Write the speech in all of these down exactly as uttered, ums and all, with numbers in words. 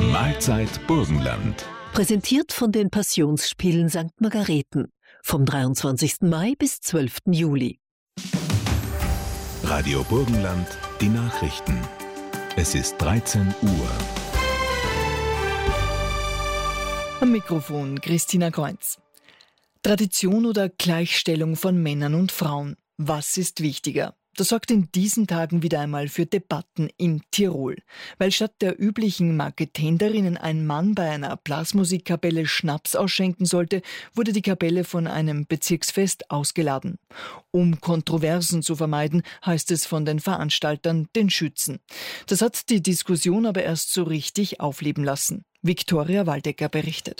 Mahlzeit Burgenland. Präsentiert von den Passionsspielen Sankt Margareten. Vom dreiundzwanzigsten Mai bis zwölften Juli. Radio Burgenland, die Nachrichten. Es ist dreizehn Uhr. Am Mikrofon Christina Kreuz. Tradition oder Gleichstellung von Männern und Frauen. Was ist wichtiger? Das sorgt in diesen Tagen wieder einmal für Debatten in Tirol. Weil statt der üblichen Marketenderinnen ein Mann bei einer Blasmusikkapelle Schnaps ausschenken sollte, wurde die Kapelle von einem Bezirksfest ausgeladen. Um Kontroversen zu vermeiden, heißt es von den Veranstaltern den Schützen. Das hat die Diskussion aber erst so richtig aufleben lassen. Viktoria Waldecker berichtet.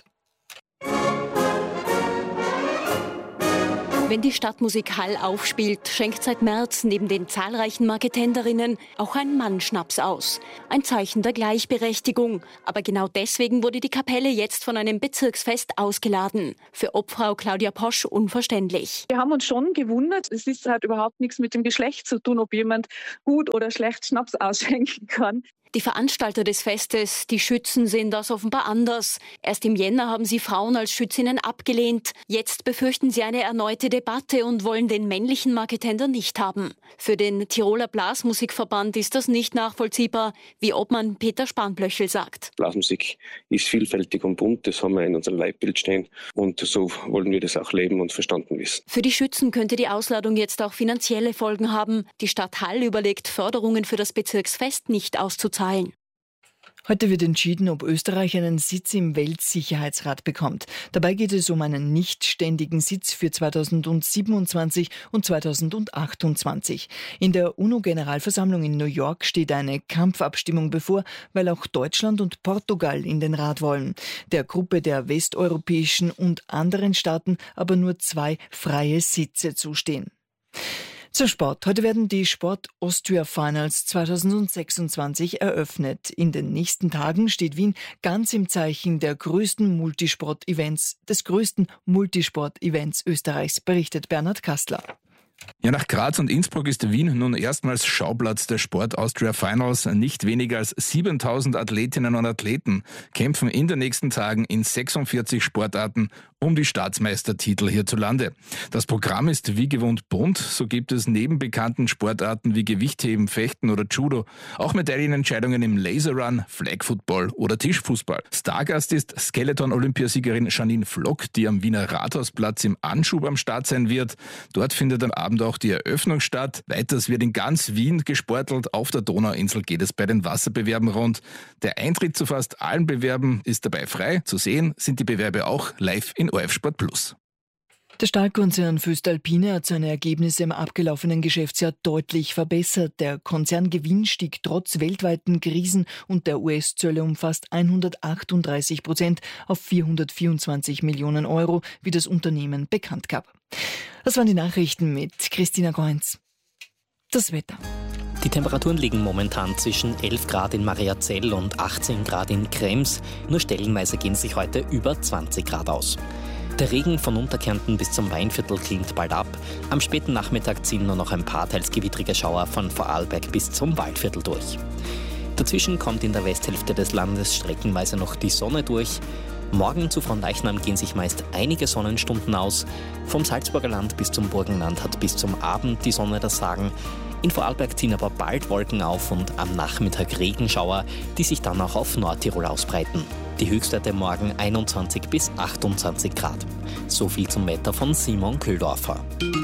Wenn die Stadtmusik Hall aufspielt, schenkt seit März neben den zahlreichen Marketenderinnen auch ein Mann Schnaps aus. Ein Zeichen der Gleichberechtigung. Aber genau deswegen wurde die Kapelle jetzt von einem Bezirksfest ausgeladen. Für Obfrau Claudia Posch unverständlich. Wir haben uns schon gewundert, es ist halt überhaupt nichts mit dem Geschlecht zu tun, ob jemand gut oder schlecht Schnaps ausschenken kann. Die Veranstalter des Festes, die Schützen, sehen das offenbar anders. Erst im Jänner haben sie Frauen als Schützinnen abgelehnt. Jetzt befürchten sie eine erneute Debatte und wollen den männlichen Marketender nicht haben. Für den Tiroler Blasmusikverband ist das nicht nachvollziehbar, wie Obmann Peter Spanblöchel sagt. Blasmusik ist vielfältig und bunt, das haben wir in unserem Leitbild stehen und so wollen wir das auch leben und verstanden wissen. Für die Schützen könnte die Ausladung jetzt auch finanzielle Folgen haben. Die Stadt Hall überlegt, Förderungen für das Bezirksfest nicht auszuzahlen. Heute wird entschieden, ob Österreich einen Sitz im Weltsicherheitsrat bekommt. Dabei geht es um einen nichtständigen Sitz für zweitausendsiebenundzwanzig und zweitausendachtundzwanzig. In der UNO-Generalversammlung in New York steht eine Kampfabstimmung bevor, weil auch Deutschland und Portugal in den Rat wollen. Der Gruppe der westeuropäischen und anderen Staaten aber nur zwei freie Sitze zustehen. Zur Sport. Heute werden die Sport Austria Finals zweitausendsechsundzwanzig eröffnet. In den nächsten Tagen steht Wien ganz im Zeichen der größten Multisport-Events, des größten Multisport-Events Österreichs, berichtet Bernhard Kastler. Ja, nach Graz und Innsbruck ist Wien nun erstmals Schauplatz der Sport Austria Finals. Nicht weniger als siebentausend Athletinnen und Athleten kämpfen in den nächsten Tagen in sechsundvierzig Sportarten um die Staatsmeistertitel hierzulande. Das Programm ist wie gewohnt bunt. So gibt es neben bekannten Sportarten wie Gewichtheben, Fechten oder Judo auch Medaillenentscheidungen im Laserrun, Flag Football oder Tischfußball. Stargast ist Skeleton-Olympiasiegerin Janine Flock, die am Wiener Rathausplatz im Anschub am Start sein wird. Dort findet am Abend auch die Eröffnung statt. Weiters wird in ganz Wien gesportelt. Auf der Donauinsel geht es bei den Wasserbewerben rund. Der Eintritt zu fast allen Bewerben ist dabei frei. Zu sehen sind die Bewerbe auch live in O R F Sport Plus. Der Stahlkonzern Voestalpine hat seine Ergebnisse im abgelaufenen Geschäftsjahr deutlich verbessert. Der Konzerngewinn stieg trotz weltweiten Krisen und der U S-Zölle um fast hundertachtunddreißig Prozent auf vierhundertvierundzwanzig Millionen Euro, wie das Unternehmen bekannt gab. Das waren die Nachrichten mit Christina Kreuz. Das Wetter. Die Temperaturen liegen momentan zwischen elf Grad in Mariazell und achtzehn Grad in Krems. Nur stellenweise gehen sich heute über zwanzig Grad aus. Der Regen von Unterkärnten bis zum Weinviertel klingt bald ab. Am späten Nachmittag ziehen nur noch ein paar teils gewittrige Schauer von Vorarlberg bis zum Waldviertel durch. Dazwischen kommt in der Westhälfte des Landes streckenweise noch die Sonne durch. Morgen zu Fronleichnam gehen sich meist einige Sonnenstunden aus. Vom Salzburger Land bis zum Burgenland hat bis zum Abend die Sonne das Sagen. In Vorarlberg ziehen aber bald Wolken auf und am Nachmittag Regenschauer, die sich dann auch auf Nordtirol ausbreiten. Die Höchstwerte morgen einundzwanzig bis achtundzwanzig Grad. So viel zum Wetter von Simon Köhldorfer.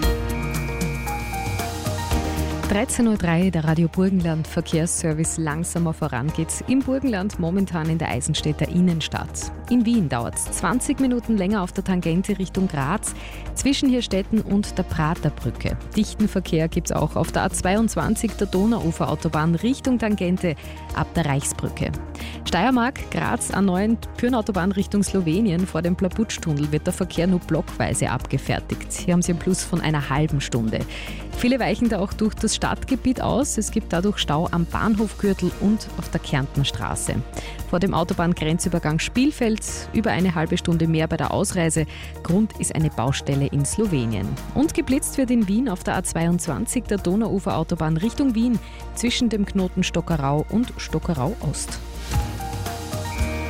dreizehn Uhr drei, der Radio Burgenland Verkehrsservice. Langsamer voran geht's im Burgenland, momentan in der Eisenstädter Innenstadt. In Wien dauert es zwanzig Minuten länger auf der Tangente Richtung Graz, zwischen Hirstetten und der Praterbrücke. Dichten Verkehr gibt's auch auf der A zweiundzwanzig, der Donauuferautobahn Richtung Tangente ab der Reichsbrücke. Steiermark, Graz, A neun, Pyrnautobahn Richtung Slowenien. Vor dem Plabutschtunnel wird der Verkehr nur blockweise abgefertigt. Hier haben Sie einen Plus von einer halben Stunde. Viele weichen da auch durch das Stadtgebiet aus. Es gibt dadurch Stau am Bahnhofgürtel und auf der Kärntenstraße. Vor dem Autobahngrenzübergang Spielfeld über eine halbe Stunde mehr bei der Ausreise. Grund ist eine Baustelle in Slowenien. Und geblitzt wird in Wien auf der A zweiundzwanzig, der Donauuferautobahn Richtung Wien, zwischen dem Knoten Stockerau und Stockerau Ost.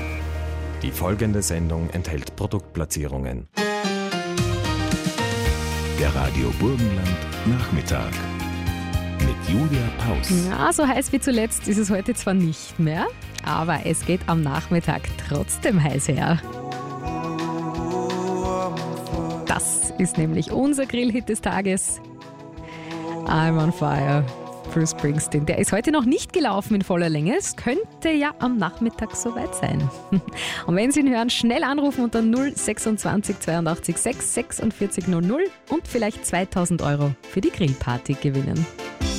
Die folgende Sendung enthält Produktplatzierungen. Der Radio Burgenland Nachmittag mit Julia Paus. Ja, so heiß wie zuletzt ist es heute zwar nicht mehr, aber es geht am Nachmittag trotzdem heiß her. Das ist nämlich unser Grillhit des Tages. I'm on fire. Bruce Springsteen. Der ist heute noch nicht gelaufen in voller Länge. Es könnte ja am Nachmittag soweit sein. Und wenn Sie ihn hören, schnell anrufen unter null sechsundzwanzig zweiundachtzig sechs sechsundvierzig null null und vielleicht zweitausend Euro für die Grillparty gewinnen.